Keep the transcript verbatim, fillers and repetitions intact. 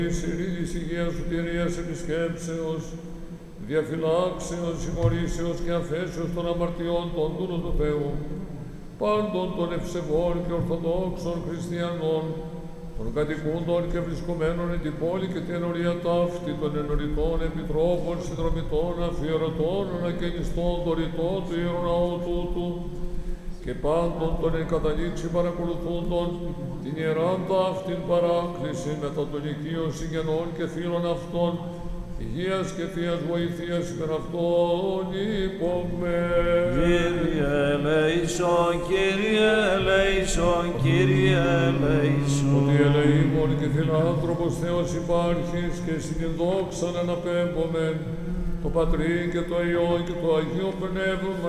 Ειρήνης, υγείας, σωτηρίας, επισκέψεως, διαφυλάξεως, συγχωρήσεως και αφέσεως των αμαρτιών των δούλων του Θεού, πάντων των ευσεβών και ορθοδόξων χριστιανών, των κατοικούντων και βρισκομένων εν την πόλη και την ενορία ταύτη, των ενωρητών επιτρόπων, συνδρομητών, αφιερωτών, ανακαινιστών, δωρητών του Ιερού Ναού τούτου, και πάντων των εν καταλήξει παρακολουθούντων την ιεράν ταύτην παράκληση μετά των οικείων συγγενών και φίλων αυτών, υγείας και θείας βοηθείας υπερ αυτών είπαμε. Κύριε ελέησον, Κύριε ελέησον, Κύριε ελέησον. Ότι ελεήμων και φιλάνθρωπος Θεός υπάρχεις και συνειδόξαν αναπέμπομεν, το Πατρί και το Υιόν και το Αγίο Πνεύμα